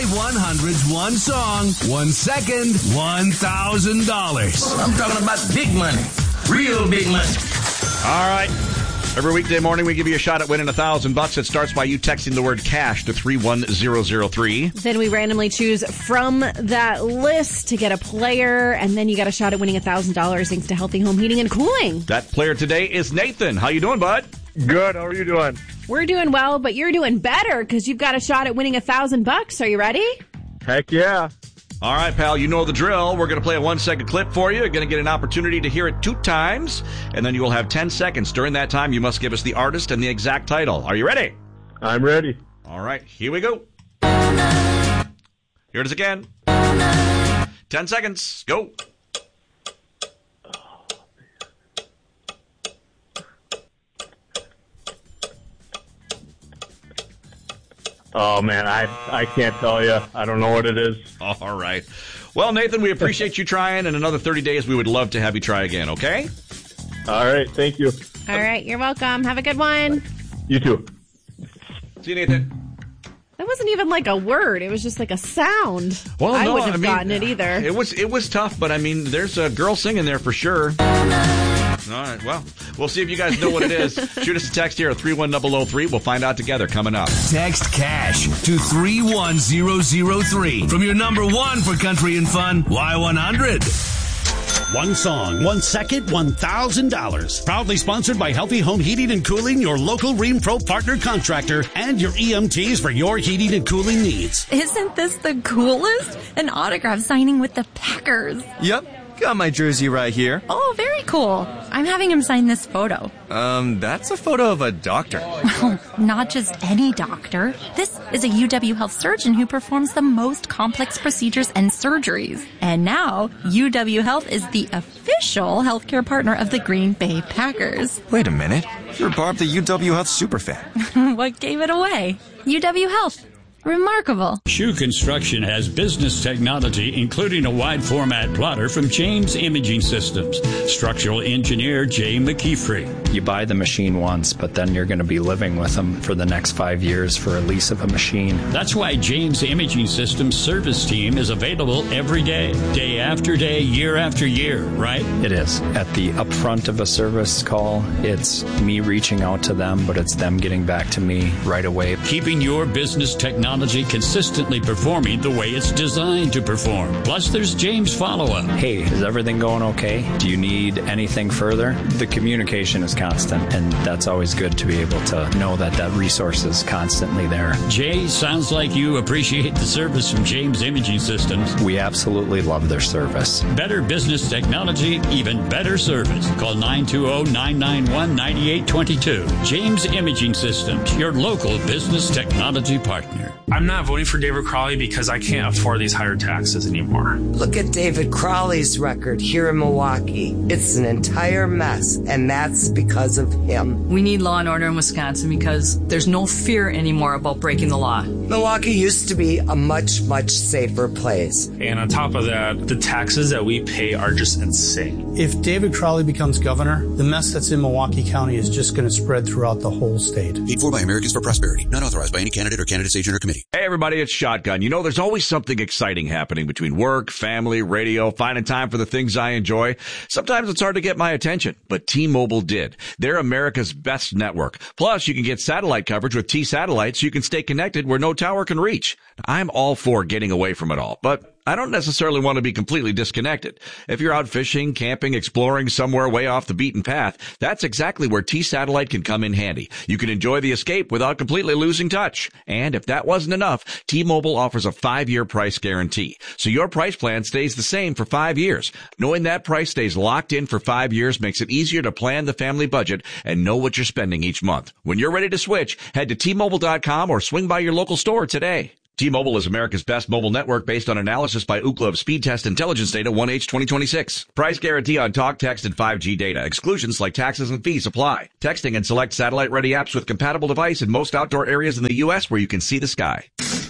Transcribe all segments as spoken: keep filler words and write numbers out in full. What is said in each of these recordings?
Y one hundred's one song, one second, one thousand dollars. I'm talking about big money. Real big money. All right. Every weekday morning, we give you a shot at winning a thousand bucks. It starts by you texting the word cash to three one zero zero three. Then we randomly choose from that list to get a player, and then you got a shot at winning a thousand dollars thanks to Healthy Home Heating and Cooling. That player today is Nathan. How you doing, bud? Good. How are you doing? We're doing well, but you're doing better because you've got a shot at winning a thousand bucks. Are you ready? Heck yeah. All right, pal, you know the drill. We're going to play a one-second clip for you. You're going to get an opportunity to hear it two times, and then you will have ten seconds. During that time, you must give us the artist and the exact title. Are you ready? I'm ready. All right, here we go. Here it is again. Ten seconds. Go. Oh, man, I I can't tell you. I don't know what it is. All right. Well, Nathan, we appreciate you trying. In another thirty days, we would love to have you try again, okay? All right. Thank you. All right. You're welcome. Have a good one. You too. See you, Nathan. That wasn't even like a word. It was just like a sound. Well, I no, wouldn't have I mean, gotten it either. It was it was tough, but I mean, there's a girl singing there for sure. All right, well, we'll see if you guys know what it is. Shoot us a text here at three one zero zero three. We'll find out together coming up. Text cash to three one zero zero three from your number one for country and fun, Y one hundred. One song, one second, one thousand dollars. Proudly sponsored by Healthy Home Heating and Cooling, your local Ream Pro partner contractor, and your E M Ts for your heating and cooling needs. Isn't this the coolest? An autograph signing with the Packers. Yep. Got my jersey right here. Oh, very cool. I'm having him sign this photo. Um, that's a photo of a doctor. Well, not just any doctor. This is a U W Health surgeon who performs the most complex procedures and surgeries. And now, U W Health is the official healthcare partner of the Green Bay Packers. Wait a minute. You're Barb, the U W Health superfan. What gave it away? U W Health. Remarkable. Shoe Construction has business technology, including a wide-format plotter from James Imaging Systems. Structural engineer Jay McKeefrey. You buy the machine once, but then you're going to be living with them for the next five years for a lease of a machine. That's why James Imaging Systems service team is available every day, day after day, year after year, right? It is. At the upfront of a service call, it's me reaching out to them, but it's them getting back to me right away. Keeping your business technology consistently performing the way it's designed to perform. Plus, there's James follow-up. Hey, is everything going okay? Do you need anything further? The communication is constant, and that's always good to be able to know that that resource is constantly there. Jay, sounds like you appreciate the service from James Imaging Systems. We absolutely love their service. Better business technology, even better service. Call nine two zero, nine nine one, nine eight two two. James Imaging Systems, your local business technology partner. I'm not voting for David Crowley because I can't afford these higher taxes anymore. Look at David Crowley's record here in Milwaukee. It's an entire mess, and that's because of him. We need law and order in Wisconsin because there's no fear anymore about breaking the law. Milwaukee used to be a much, much safer place. And on top of that, the taxes that we pay are just insane. If David Crowley becomes governor, the mess that's in Milwaukee County is just going to spread throughout the whole state. Paid for by Americans for Prosperity. Not authorized by any candidate or candidate's agent or committee. Hey, everybody, it's Shotgun. You know, there's always something exciting happening between work, family, radio, finding time for the things I enjoy. Sometimes it's hard to get my attention, but T-Mobile did. They're America's best network. Plus, you can get satellite coverage with T-Satellite so you can stay connected where no tower can reach. I'm all for getting away from it all, but I don't necessarily want to be completely disconnected. If you're out fishing, camping, exploring somewhere way off the beaten path, that's exactly where T-Satellite can come in handy. You can enjoy the escape without completely losing touch. And if that wasn't enough, T-Mobile offers a five-year price guarantee. So your price plan stays the same for five years. Knowing that price stays locked in for five years makes it easier to plan the family budget and know what you're spending each month. When you're ready to switch, head to T Mobile dot com or swing by your local store today. T-Mobile is America's best mobile network based on analysis by Ookla of Speed Test Intelligence Data one H twenty twenty-six. Price guarantee on talk, text, and five G data. Exclusions like taxes and fees apply. Texting and select satellite-ready apps with compatible device in most outdoor areas in the U S where you can see the sky.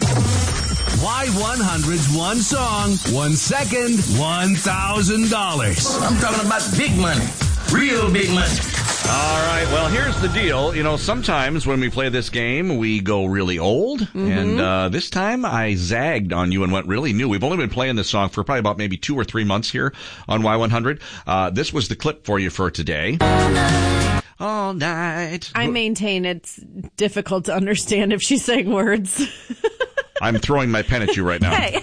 Y one hundred's one song, one second, one thousand dollars. I'm talking about big money. Real big money. All right, well, here's the deal. You know, sometimes when we play this game, we go really old. Mm-hmm. And uh, this time I zagged on you and went really new. We've only been playing this song for probably about maybe two or three months here on Y one hundred. Uh, this was the clip for you for today. All night. I maintain it's difficult to understand if she's saying words. I'm throwing my pen at you right now. Hey.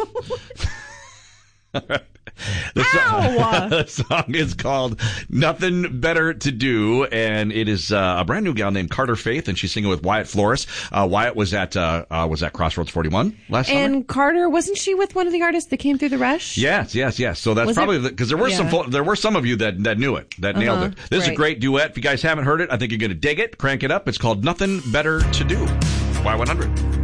The song, the song is called Nothing Better to Do, and it is uh, a brand new gal named Carter Faith, and she's singing with Wyatt Flores. Uh, Wyatt was at uh, uh, was at Crossroads forty-one last and summer. And Carter, wasn't she with one of the artists that came through the rush? Yes, yes, yes. So that's was probably because there were yeah. some fo- there were some of you that, that knew it, that uh-huh. nailed it. This right. is a great duet. If you guys haven't heard it, I think you're going to dig it. Crank it up. It's called Nothing Better to Do. Y one hundred.